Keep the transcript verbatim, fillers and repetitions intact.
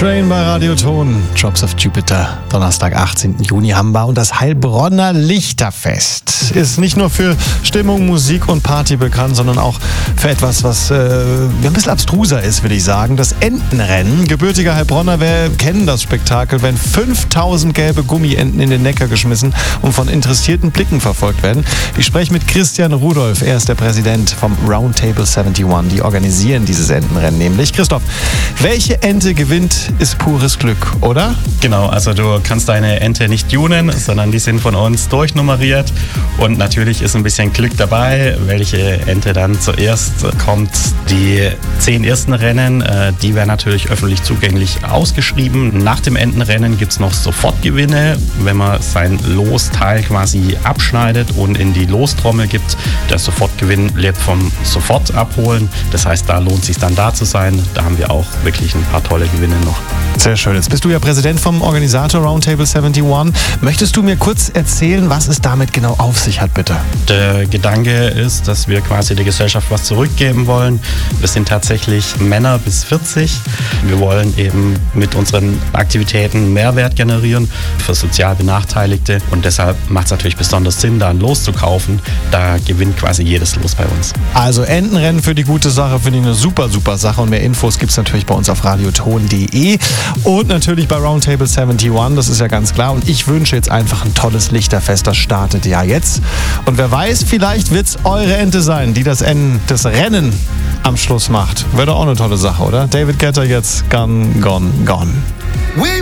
Train bei Radioton. Drops of Jupiter. Donnerstag, achtzehnten Juni haben wir. Und das Heilbronner Lichterfest ist nicht nur für Stimmung, Musik und Party bekannt, sondern auch für etwas, was äh, ein bisschen abstruser ist, will ich sagen. Das Entenrennen. Gebürtige Heilbronner wir kennen das Spektakel, wenn fünftausend gelbe Gummienten in den Neckar geschmissen und von interessierten Blicken verfolgt werden. Ich spreche mit Christian Rudolph. Er ist der Präsident vom Roundtable einundsiebzig. Die organisieren dieses Entenrennen nämlich. Christoph, welche Ente gewinnt, ist pures Glück, oder? Genau, also du kannst deine Ente nicht tunen, sondern die sind von uns durchnummeriert. Und natürlich ist ein bisschen Glück dabei, welche Ente dann zuerst kommt. Die zehn ersten Rennen, die werden natürlich öffentlich zugänglich ausgeschrieben. Nach dem Entenrennen gibt es noch Sofortgewinne, wenn man sein Losteil quasi abschneidet und in die Lostrommel gibt. Der Sofortgewinn lebt vom Sofort abholen. Das heißt, da lohnt es sich dann da zu sein. Da haben wir auch wirklich ein paar tolle Gewinne noch. Sehr schön. Jetzt bist du ja Präsident vom Organisator Roundtable einundsiebzig. Möchtest du mir kurz erzählen, was es damit genau auf sich hat, bitte? Der Gedanke ist, dass wir quasi der Gesellschaft was zurückgeben wollen. Wir sind tatsächlich Männer bis vierzig. Wir wollen eben mit unseren Aktivitäten Mehrwert generieren für sozial Benachteiligte. Und deshalb macht es natürlich besonders Sinn, da ein Los zu kaufen. Da gewinnt quasi jedes Los bei uns. Also Entenrennen für die gute Sache, finde ich eine super, super Sache. Und mehr Infos gibt es natürlich bei uns auf radioton punkt de und natürlich bei Roundtable einundsiebzig. Das ist ja ganz klar. Und ich wünsche jetzt einfach ein tolles Lichterfest. Das startet ja jetzt. Und wer weiß, vielleicht wird es eure Ente sein, die das, N- das Rennen am Schluss macht. Wäre doch auch eine tolle Sache, oder? David Guetta jetzt, Gone, Gone, Gone.